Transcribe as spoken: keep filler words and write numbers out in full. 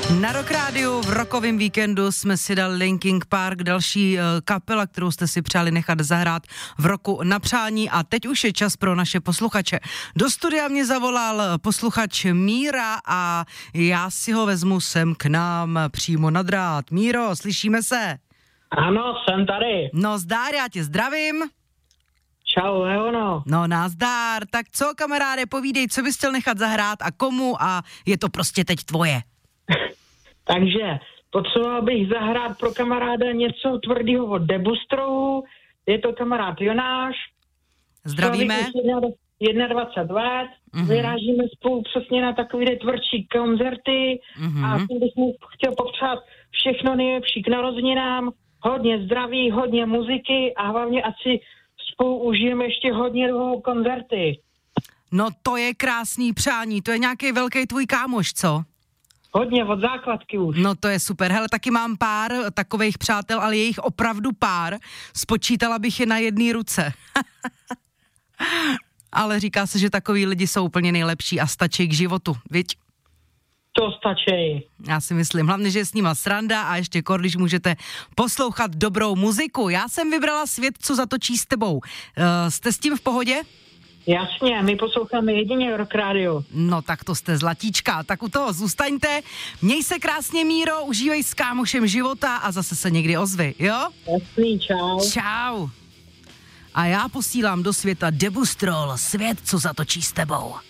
Na Rock Rádiu v rokovém víkendu jsme si dali Linkin Park, další uh, kapela, kterou jste si přáli nechat zahrát v roku na přání, a teď už je čas pro naše posluchače. Do studia mě zavolal posluchač Míra a já si ho vezmu sem k nám přímo na drát. Míro, slyšíme se? Ano, jsem tady. No zdár, já tě zdravím. Čau, Leono. No nazdár, tak co kamaráde, povídej, co bys chtěl nechat zahrát a komu, a je to prostě teď tvoje. Takže potřeboval bych zahrát pro kamaráda něco tvrdého od Debustrohu. Je to kamarád Jonáš. Zdravíme. dvacet jedna let. Mm-hmm. Vyrážíme spolu přesně na takové tvrdší koncerty. Mm-hmm. A tím bych mu chtěl popřát všechno nejlepší k narozeninám. Hodně zdraví, hodně muziky a hlavně ať si spolu užijeme ještě hodně dlouho koncerty. No to je krásný přání, to je nějaký velký tvůj kámoš, co? Hodně, od základky už. No to je super. Hele, taky mám pár takových přátel, ale je jich opravdu pár. Spočítala bych je na jedné ruce. Ale říká se, že takový lidi jsou úplně nejlepší a stačí k životu, viď? To stačí. Já si myslím, hlavně, že je s nima sranda a ještě kor, když můžete poslouchat dobrou muziku. Já jsem vybrala Svět, co zatočí s tebou. Uh, jste s tím v pohodě? Jasně, my posloucháme jedině Rock Radio. No tak to jste zlatíčka, tak u toho zůstaňte. Měj se krásně, Míro, užívej s kámošem života a zase se někdy ozvi, jo? Jasný, čau. Čau. A já posílám do světa Debustrol, Svět, co zatočí s tebou.